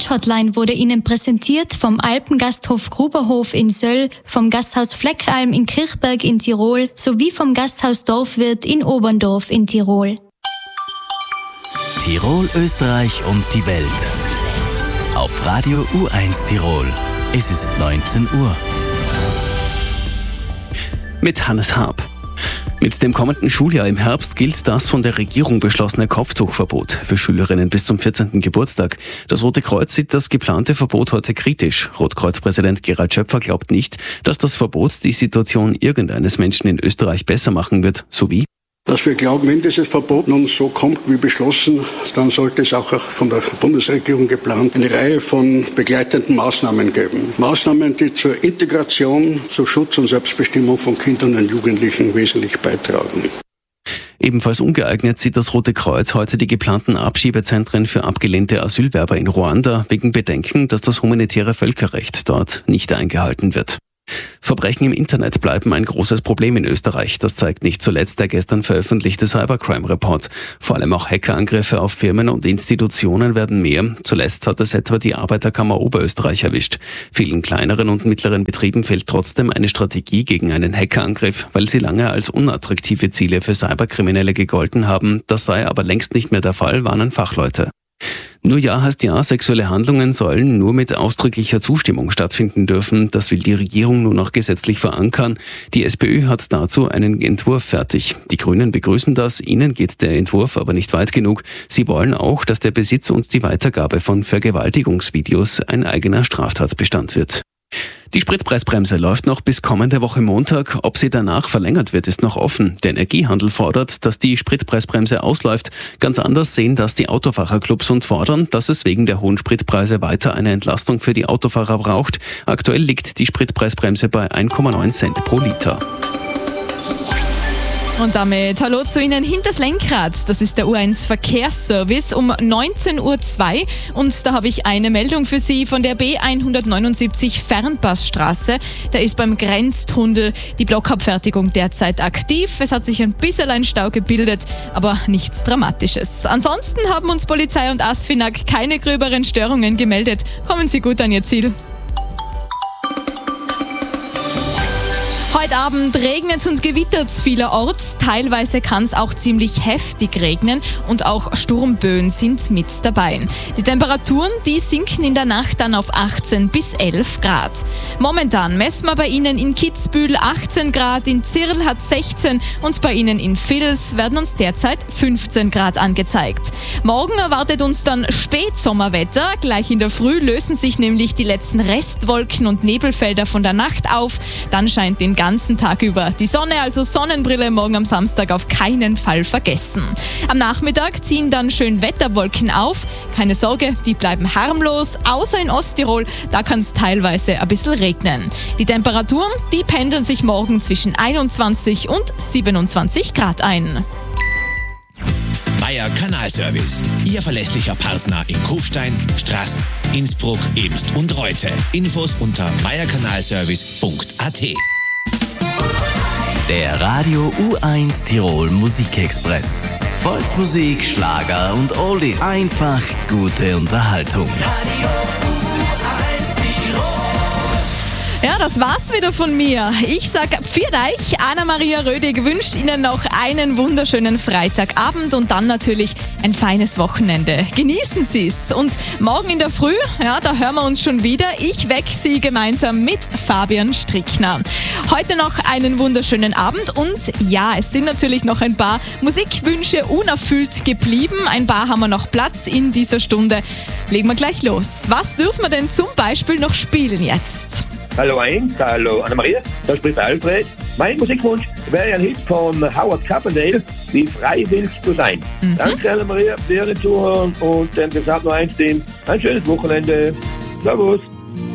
Crash-Hotline wurde Ihnen präsentiert vom Alpengasthof Gruberhof in Söll, vom Gasthaus Fleckralm in Kirchberg in Tirol sowie vom Gasthaus Dorfwirt in Oberndorf in Tirol. Tirol, Österreich und die Welt. Auf Radio U1 Tirol. Es ist 19 Uhr. Mit Hannes Haab. Mit dem kommenden Schuljahr im Herbst gilt das von der Regierung beschlossene Kopftuchverbot für Schülerinnen bis zum 14. Geburtstag. Das Rote Kreuz sieht das geplante Verbot heute kritisch. Rotkreuz-Präsident Gerald Schöpfer glaubt nicht, dass das Verbot die Situation irgendeines Menschen in Österreich besser machen wird, sowie dass wir glauben, wenn dieses Verbot nun so kommt wie beschlossen, dann sollte es auch von der Bundesregierung geplant eine Reihe von begleitenden Maßnahmen geben. Maßnahmen, die zur Integration, zu Schutz und Selbstbestimmung von Kindern und Jugendlichen wesentlich beitragen. Ebenfalls ungeeignet sieht das Rote Kreuz heute die geplanten Abschiebezentren für abgelehnte Asylwerber in Ruanda wegen Bedenken, dass das humanitäre Völkerrecht dort nicht eingehalten wird. Verbrechen im Internet bleiben ein großes Problem in Österreich. Das zeigt nicht zuletzt der gestern veröffentlichte Cybercrime-Report. Vor allem auch Hackerangriffe auf Firmen und Institutionen werden mehr. Zuletzt hat es etwa die Arbeiterkammer Oberösterreich erwischt. Vielen kleineren und mittleren Betrieben fehlt trotzdem eine Strategie gegen einen Hackerangriff, weil sie lange als unattraktive Ziele für Cyberkriminelle gegolten haben. Das sei aber längst nicht mehr der Fall, warnen Fachleute. Nur ja heißt ja, sexuelle Handlungen sollen nur mit ausdrücklicher Zustimmung stattfinden dürfen. Das will die Regierung nun auch gesetzlich verankern. Die SPÖ hat dazu einen Entwurf fertig. Die Grünen begrüßen das, ihnen geht der Entwurf aber nicht weit genug. Sie wollen auch, dass der Besitz und die Weitergabe von Vergewaltigungsvideos ein eigener Straftatbestand wird. Die Spritpreisbremse läuft noch bis kommende Woche Montag. Ob sie danach verlängert wird, ist noch offen. Der Energiehandel fordert, dass die Spritpreisbremse ausläuft. Ganz anders sehen das die Autofahrerclubs und fordern, dass es wegen der hohen Spritpreise weiter eine Entlastung für die Autofahrer braucht. Aktuell liegt die Spritpreisbremse bei 1,9 Cent pro Liter. Und damit hallo zu Ihnen hinters Lenkrad. Das ist der U1 Verkehrsservice um 19.02 Uhr. Und da habe ich eine Meldung für Sie von der B179 Fernpassstraße. Da ist beim Grenztunnel die Blockabfertigung derzeit aktiv. Es hat sich ein bisschen ein Stau gebildet, aber nichts Dramatisches. Ansonsten haben uns Polizei und ASFINAG keine gröberen Störungen gemeldet. Kommen Sie gut an Ihr Ziel. Heute Abend regnet es und gewittert es vielerorts. Teilweise kann es auch ziemlich heftig regnen und auch Sturmböen sind mit dabei. Die Temperaturen, die sinken in der Nacht dann auf 18 bis 11 Grad. Momentan messen wir bei Ihnen in Kitzbühel 18 Grad, in Zirl hat 16 und bei Ihnen in Vils werden uns derzeit 15 Grad angezeigt. Morgen erwartet uns dann Spätsommerwetter. Gleich in der Früh lösen sich nämlich die letzten Restwolken und Nebelfelder von der Nacht auf. Dann scheint den ganzen Tag über die Sonne, also Sonnenbrille morgen am Samstag auf keinen Fall vergessen. Am Nachmittag ziehen dann schön Wetterwolken auf. Keine Sorge, die bleiben harmlos, außer in Osttirol, da kann es teilweise ein bisschen regnen. Die Temperaturen, die pendeln sich morgen zwischen 21 und 27 Grad ein. Meier Kanalservice, Ihr verlässlicher Partner in Kufstein, Straß, Innsbruck, Ebst und Reute. Infos unter meierkanalservice.at. Der Radio U1 Tirol Musikexpress. Volksmusik, Schlager und Oldies. Einfach gute Unterhaltung. Ja, das war's wieder von mir. Ich sag Pfiat euch. Anna-Maria Rödig wünscht Ihnen noch einen wunderschönen Freitagabend und dann natürlich ein feines Wochenende. Genießen Sie's. Und morgen in der Früh, ja, da hören wir uns schon wieder. Ich weck Sie gemeinsam mit Fabian Strickner. Heute noch einen wunderschönen Abend und ja, es sind natürlich noch ein paar Musikwünsche unerfüllt geblieben. Ein paar haben wir noch Platz in dieser Stunde. Legen wir gleich los. Was dürfen wir denn zum Beispiel noch spielen jetzt? Hallo hallo Anna-Maria, da spricht Alfred. Mein Musikwunsch wäre ein Hit von Howard Carpendale, wie frei willst du sein. Danke Anna-Maria, dir Zuhören und dann gesagt nur eins, ein schönes Wochenende. Servus.